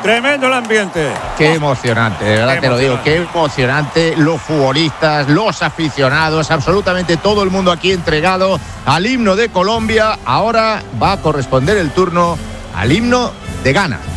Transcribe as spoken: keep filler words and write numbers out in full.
Tremendo el ambiente. Qué emocionante, de verdad te lo digo, qué emocionante. Los futbolistas, los aficionados, absolutamente todo el mundo aquí entregado al himno de Colombia. Ahora va a corresponder el turno al himno de Ghana.